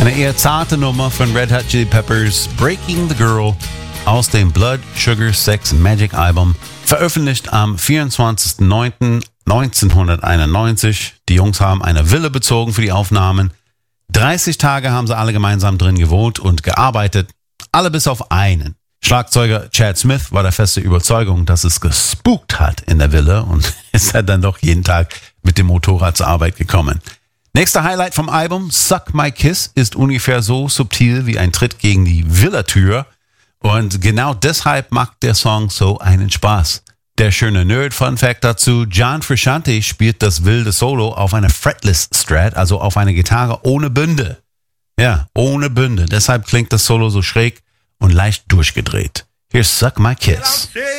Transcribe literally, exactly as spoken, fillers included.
Eine eher zarte Nummer von Red Hot Chili Peppers, Breaking the Girl, aus dem Blood, Sugar, Sex, Magic Album, veröffentlicht am vierundzwanzigsten neunten neunzehnhunderteinundneunzig. Die Jungs haben eine Villa bezogen für die Aufnahmen. dreißig Tage haben sie alle gemeinsam drin gewohnt und gearbeitet, alle bis auf einen. Schlagzeuger Chad Smith war der feste Überzeugung, dass es gespukt hat in der Villa und ist halt dann doch jeden Tag mit dem Motorrad zur Arbeit gekommen. Nächster Highlight vom Album, Suck My Kiss, ist ungefähr so subtil wie ein Tritt gegen die Villatür und genau deshalb macht der Song so einen Spaß. Der schöne Nerd-Fun-Fact dazu, John Frusciante spielt das wilde Solo auf einer Fretless Strat, also auf einer Gitarre ohne Bünde. Ja, ohne Bünde. Deshalb klingt das Solo so schräg und leicht durchgedreht. Here's Suck My Kiss.